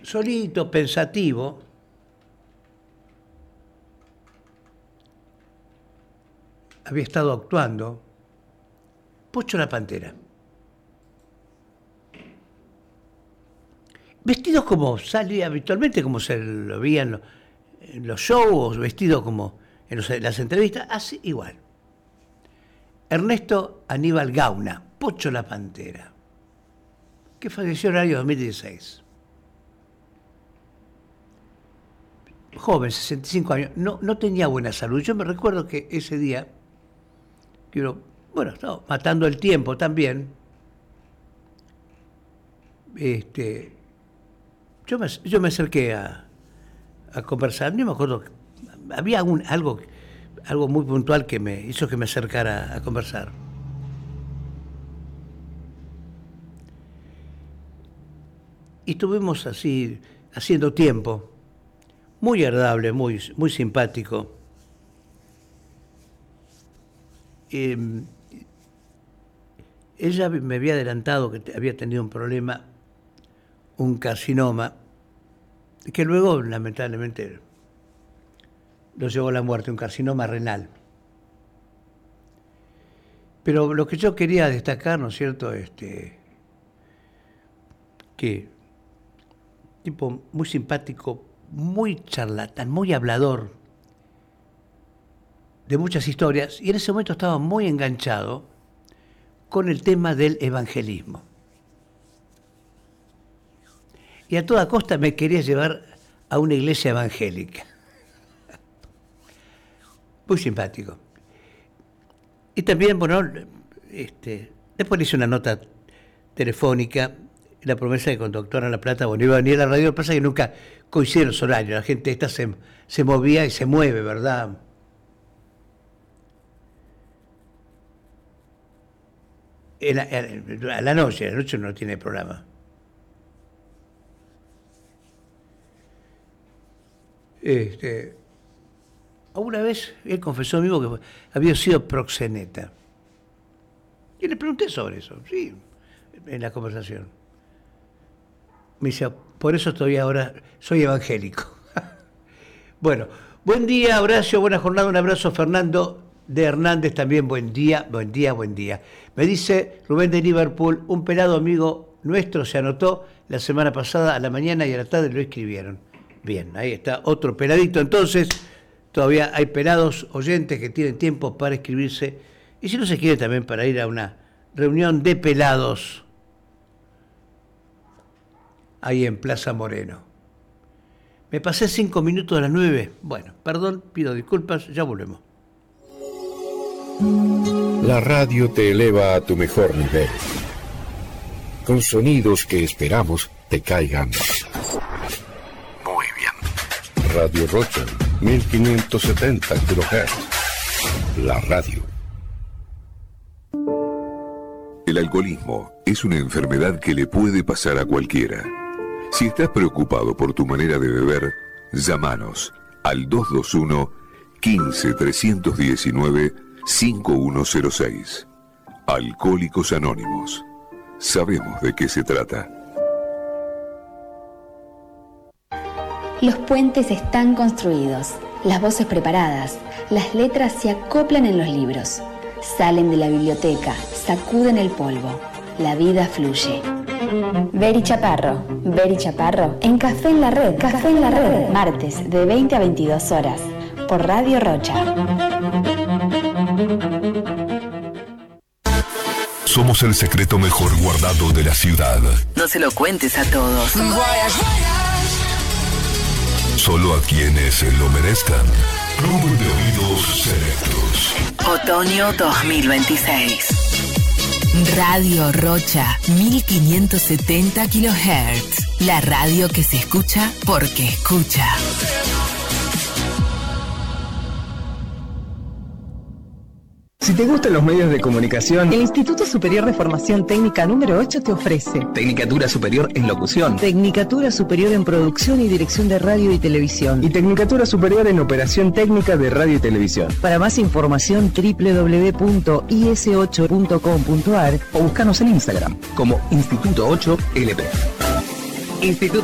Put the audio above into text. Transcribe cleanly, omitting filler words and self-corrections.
solito, pensativo, había estado actuando Pocho la Pantera. Vestido como salía habitualmente, como se lo veía en los shows, vestido como en las entrevistas, así igual. Ernesto Aníbal Gauna, Pocho la Pantera, que falleció en el año 2016. Joven, 65 años, no tenía buena salud. Yo me recuerdo que ese día, estaba matando el tiempo también. Yo me acerqué a conversar, no me acuerdo, había algo muy puntual que me hizo que me acercara a conversar. Y estuvimos así, haciendo tiempo, muy agradable, muy simpático. Ella me había adelantado que había tenido un problema, un carcinoma, que luego lamentablemente lo llevó a la muerte, un carcinoma renal. Pero lo que yo quería destacar, ¿no es cierto?, que tipo muy simpático, muy charlatán, muy hablador de muchas historias, y en ese momento estaba muy enganchado con el tema del evangelismo. Y a toda costa me quería llevar a una iglesia evangélica. Muy simpático. Y también, después le hice una nota telefónica, la promesa de que cuando actuara en La Plata, iba a venir a la radio. Lo que pasa es que nunca coincidieron los horarios. La gente esta se movía y se mueve, ¿verdad? A la noche no tiene programa. Alguna vez él confesó mismo que había sido proxeneta. Y le pregunté sobre eso, sí, en la conversación. Me dice, por eso todavía ahora soy evangélico. Bueno, buen día, Horacio, buena jornada, un abrazo, Fernando de Hernández también, buen día. Me dice Rubén de Liverpool, un pelado amigo nuestro se anotó la semana pasada, a la mañana y a la tarde lo escribieron. Bien, ahí está otro peladito. Entonces, todavía hay pelados oyentes que tienen tiempo para escribirse. Y si no se quiere también para ir a una reunión de pelados ahí en Plaza Moreno. Me pasé 5 minutos de las 9. Bueno, perdón, pido disculpas, ya volvemos. La radio te eleva a tu mejor nivel. Con sonidos que esperamos te caigan muy bien. Radio Rocha, 1570 kHz. La radio. El alcoholismo es una enfermedad que le puede pasar a cualquiera. Si estás preocupado por tu manera de beber, llámanos al 221 15 319 5106. Alcohólicos Anónimos. Sabemos de qué se trata. Los puentes están construidos, las voces preparadas, las letras se acoplan en los libros, salen de la biblioteca, sacuden el polvo, la vida fluye. Beri Chaparro, en Café en la Red, martes de 20 a 22 horas, por Radio Rocha. Somos el secreto mejor guardado de la ciudad. No se lo cuentes a todos. Solo a quienes se lo merezcan. Club de Oídos Selectos. Otoño 2026. Radio Rocha, 1570 kHz. La radio que se escucha porque escucha. Si te gustan los medios de comunicación, el Instituto Superior de Formación Técnica número 8 te ofrece Tecnicatura Superior en Locución, Tecnicatura Superior en Producción y Dirección de Radio y Televisión y Tecnicatura Superior en Operación Técnica de Radio y Televisión. Para más información, www.is8.com.ar o búscanos en Instagram como Instituto 8 LP. Instituto